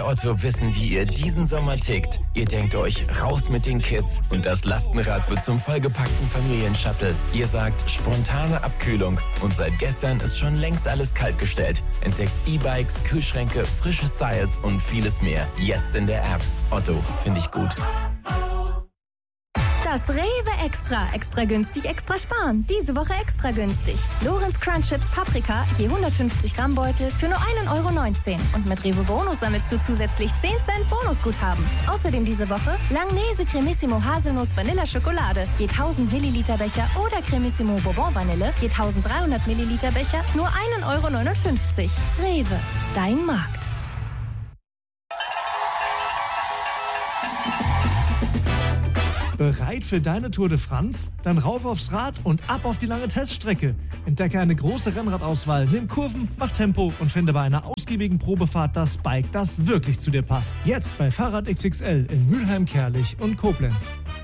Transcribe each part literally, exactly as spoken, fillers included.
bei Otto wissen, wie ihr diesen Sommer tickt. Ihr denkt euch, raus mit den Kids und das Lastenrad wird zum vollgepackten Familienshuttle. Ihr sagt, spontane Abkühlung und seit gestern ist schon längst alles kaltgestellt. Entdeckt E-Bikes, Kühlschränke, frische Styles und vieles mehr. Jetzt in der App. Otto, finde ich gut. Das Rewe Extra. Extra günstig, extra sparen. Diese Woche extra günstig. Lorenz Crunch Chips Paprika, je hundertfünfzig Gramm Beutel für nur ein Euro neunzehn. Und mit Rewe Bonus sammelst du zusätzlich zehn Cent Bonusguthaben. Außerdem diese Woche Langnese Cremissimo Haselnuss Vanilla Schokolade, je tausend Milliliter Becher oder Cremissimo Bourbon Vanille, je dreizehnhundert Milliliter Becher, nur ein Euro neunundfünfzig. Rewe, dein Markt. Bereit für deine Tour de France? Dann rauf aufs Rad und ab auf die lange Teststrecke. Entdecke eine große Rennradauswahl, nimm Kurven, mach Tempo und finde bei einer ausgiebigen Probefahrt das Bike, das wirklich zu dir passt. Jetzt bei Fahrrad X X L in Mülheim, Kerlich und Koblenz.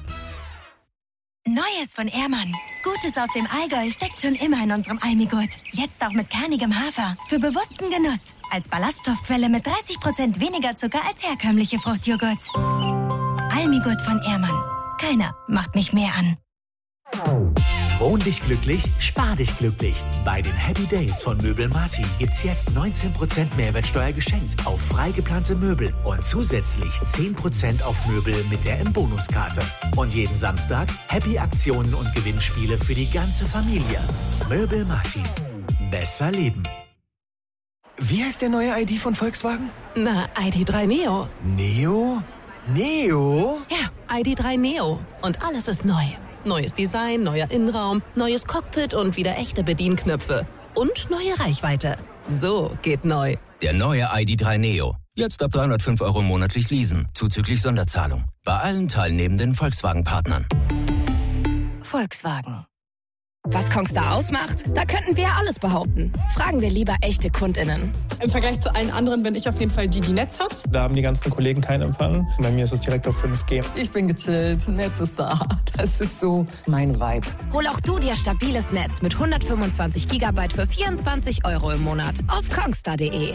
Neues von Ehrmann. Gutes aus dem Allgäu steckt schon immer in unserem Almigurt. Jetzt auch mit kernigem Hafer. Für bewussten Genuss. Als Ballaststoffquelle mit dreißig Prozent weniger Zucker als herkömmliche Fruchtjoghurts. Almigurt von Ehrmann. Keiner macht mich mehr an. Wohn dich glücklich, spar dich glücklich. Bei den Happy Days von Möbel Martin gibt's jetzt neunzehn Prozent Mehrwertsteuer geschenkt auf frei geplante Möbel und zusätzlich zehn Prozent auf Möbel mit der M-Bonus-Karte. Und jeden Samstag Happy-Aktionen und Gewinnspiele für die ganze Familie. Möbel Martin. Besser leben. Wie heißt der neue I D von Volkswagen? Na, I D drei Neo. Neo? Neo? Ja, I D drei Neo. Und alles ist neu. Neues Design, neuer Innenraum, neues Cockpit und wieder echte Bedienknöpfe. Und neue Reichweite. So geht neu. Der neue I D drei Neo. Jetzt ab dreihundertfünf Euro monatlich leasen, zuzüglich Sonderzahlung. Bei allen teilnehmenden Volkswagen-Partnern. Volkswagen. Was Kongstar ausmacht? Da könnten wir ja alles behaupten. Fragen wir lieber echte KundInnen. Im Vergleich zu allen anderen bin ich auf jeden Fall die, die Netz hat. Da haben die ganzen Kollegen keinen Empfang. Bei mir ist es direkt auf fünf G. Ich bin gechillt, Netz ist da. Das ist so mein Vibe. Hol auch du dir stabiles Netz mit hundertfünfundzwanzig Gigabyte für vierundzwanzig Euro im Monat auf kongstar punkt de.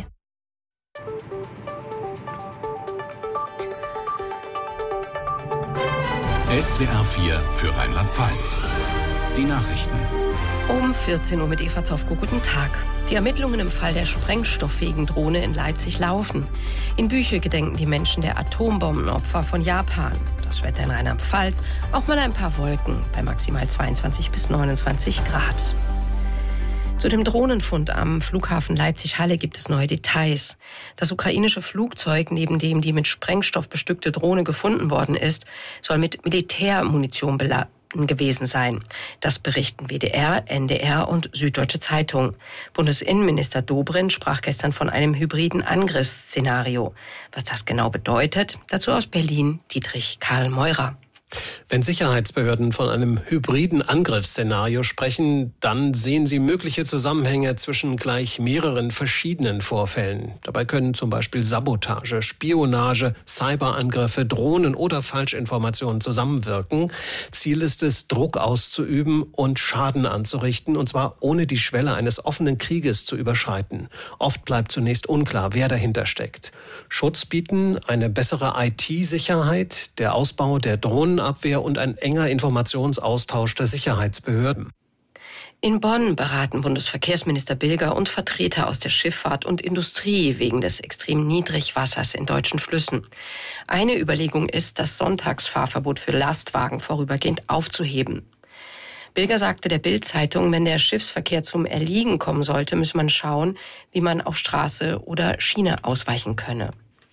S W R vier für Rheinland-Pfalz. Die Nachrichten. Um vierzehn Uhr mit Eva Zofko. Guten Tag. Die Ermittlungen im Fall der sprengstofffähigen Drohne in Leipzig laufen. In Büchel gedenken die Menschen der Atombombenopfer von Japan. Das Wetter in Rheinland-Pfalz, auch mal ein paar Wolken bei maximal zweiundzwanzig bis neunundzwanzig Grad. Zu dem Drohnenfund am Flughafen Leipzig-Halle gibt es neue Details. Das ukrainische Flugzeug, neben dem die mit Sprengstoff bestückte Drohne gefunden worden ist, soll mit Militärmunition beladen gewesen sein. Das berichten W D R, N D R und Süddeutsche Zeitung. Bundesinnenminister Dobrindt sprach gestern von einem hybriden Angriffsszenario. Was das genau bedeutet, dazu aus Berlin Dietrich Karl Meurer. Wenn Sicherheitsbehörden von einem hybriden Angriffsszenario sprechen, dann sehen sie mögliche Zusammenhänge zwischen gleich mehreren verschiedenen Vorfällen. Dabei können zum Beispiel Sabotage, Spionage, Cyberangriffe, Drohnen oder Falschinformationen zusammenwirken. Ziel ist es, Druck auszuüben und Schaden anzurichten, und zwar ohne die Schwelle eines offenen Krieges zu überschreiten. Oft bleibt zunächst unklar, wer dahinter steckt. Schutz bieten eine bessere I T-Sicherheit, der Ausbau der Drohnen Abwehr und ein enger Informationsaustausch der Sicherheitsbehörden. In Bonn beraten Bundesverkehrsminister Bilger und Vertreter aus der Schifffahrt und Industrie wegen des extrem Niedrigwassers in deutschen Flüssen. Eine Überlegung ist, das Sonntagsfahrverbot für Lastwagen vorübergehend aufzuheben. Bilger sagte der Bild-Zeitung, wenn der Schiffsverkehr zum Erliegen kommen sollte, müsse man schauen, wie man auf Straße oder Schiene ausweichen könne.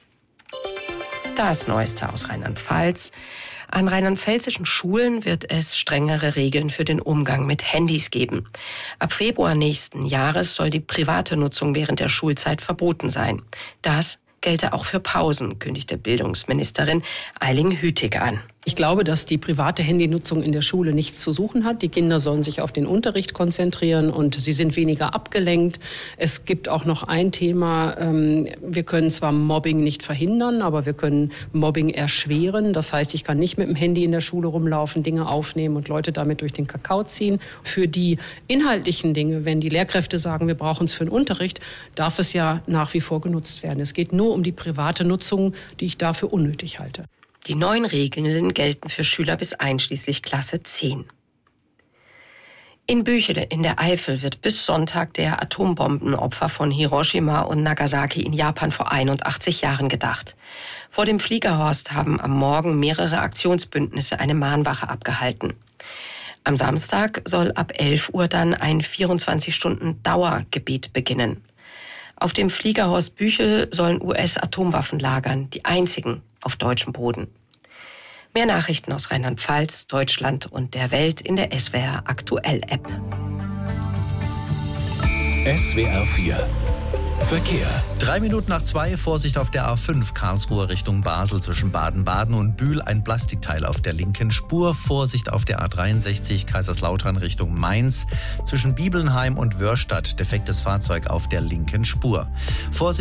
Das Neueste aus Rheinland-Pfalz. An rheinland-pfälzischen Schulen wird es strengere Regeln für den Umgang mit Handys geben. Ab Februar nächsten Jahres soll die private Nutzung während der Schulzeit verboten sein. Das gelte auch für Pausen, kündigte Bildungsministerin Eiling Hütig an. Ich glaube, dass die private Handynutzung in der Schule nichts zu suchen hat. Die Kinder sollen sich auf den Unterricht konzentrieren und sie sind weniger abgelenkt. Es gibt auch noch ein Thema. Wir können zwar Mobbing nicht verhindern, aber wir können Mobbing erschweren. Das heißt, ich kann nicht mit dem Handy in der Schule rumlaufen, Dinge aufnehmen und Leute damit durch den Kakao ziehen. Für die inhaltlichen Dinge, wenn die Lehrkräfte sagen, wir brauchen es für den Unterricht, darf es ja nach wie vor genutzt werden. Es geht nur um die private Nutzung, die ich dafür unnötig halte. Die neuen Regeln gelten für Schüler bis einschließlich Klasse zehn. In Büchele in der Eifel wird bis Sonntag der Atombombenopfer von Hiroshima und Nagasaki in Japan vor einundachtzig Jahren gedacht. Vor dem Fliegerhorst haben am Morgen mehrere Aktionsbündnisse eine Mahnwache abgehalten. Am Samstag soll ab elf Uhr dann ein vierundzwanzig Stunden Dauergebet beginnen. Auf dem Fliegerhorst Büchel sollen U S-Atomwaffen lagern, die einzigen auf deutschem Boden. Mehr Nachrichten aus Rheinland-Pfalz, Deutschland und der Welt in der S W R Aktuell App. S W R vier Verkehr. Drei Minuten nach zwei, Vorsicht auf der A fünf, Karlsruhe Richtung Basel zwischen Baden-Baden und Bühl, ein Plastikteil auf der linken Spur. Vorsicht auf der A dreiundsechzig, Kaiserslautern Richtung Mainz zwischen Bibelnheim und Wörstadt, defektes Fahrzeug auf der linken Spur. Vorsicht